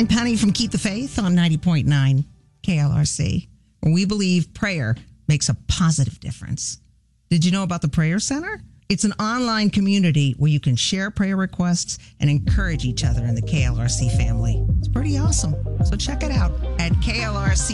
I'm Penny from Keep the Faith on 90.9 KLRC, where we believe prayer makes a positive difference. Did you know about the Prayer Center? It's an online community where you can share prayer requests and encourage each other in the KLRC family. It's pretty awesome. So check it out at KLRC.